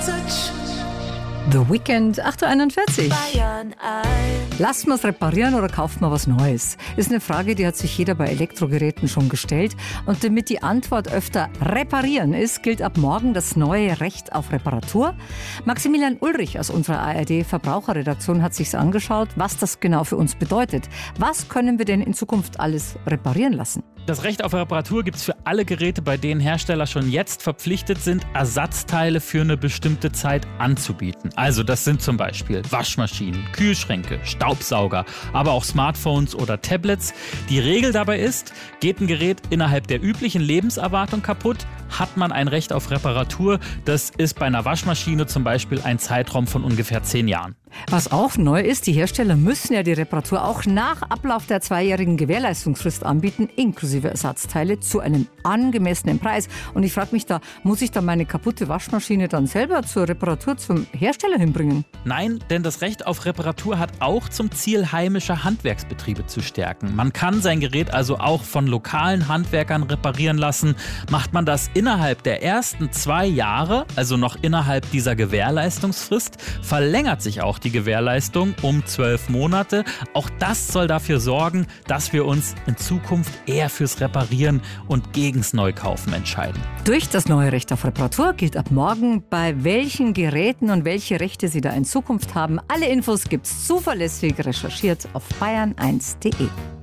The Weekend, 8.41 Uhr. Bayern 1. Lasst wir es reparieren oder kauft man was Neues? Ist eine Frage, die hat sich jeder bei Elektrogeräten schon gestellt. Und damit die Antwort öfter reparieren ist, gilt ab morgen das neue Recht auf Reparatur. Maximilian Ulrich aus unserer ARD-Verbraucherredaktion hat sich's angeschaut, was das genau für uns bedeutet. Was können wir denn in Zukunft alles reparieren lassen? Das Recht auf Reparatur gibt es für alle Geräte, bei denen Hersteller schon jetzt verpflichtet sind, Ersatzteile für eine bestimmte Zeit anzubieten. Also das sind zum Beispiel Waschmaschinen, Kühlschränke, Staubsauger, aber auch Smartphones oder Tablets. Die Regel dabei ist, geht ein Gerät innerhalb der üblichen Lebenserwartung kaputt, hat man ein Recht auf Reparatur. Das ist bei einer Waschmaschine zum Beispiel ein Zeitraum von ungefähr 10 Jahren. Was auch neu ist, die Hersteller müssen ja die Reparatur auch nach Ablauf der 2-jährigen Gewährleistungsfrist anbieten, inklusive Ersatzteile zu einem angemessenen Preis. Und ich frage mich da, muss ich da meine kaputte Waschmaschine dann selber zur Reparatur zum Hersteller hinbringen? Nein, denn das Recht auf Reparatur hat auch zum Ziel, heimische Handwerksbetriebe zu stärken. Man kann sein Gerät also auch von lokalen Handwerkern reparieren lassen. Macht man das innerhalb der ersten 2 Jahre, also noch innerhalb dieser Gewährleistungsfrist, verlängert sich auch die Gewährleistung um 12 Monate. Auch das soll dafür sorgen, dass wir uns in Zukunft eher fürs Reparieren und gegens Neukaufen entscheiden. Durch das neue Recht auf Reparatur gilt ab morgen, bei welchen Geräten und welche Rechte Sie da in Zukunft haben. Alle Infos gibt's zuverlässig recherchiert auf bayern1.de.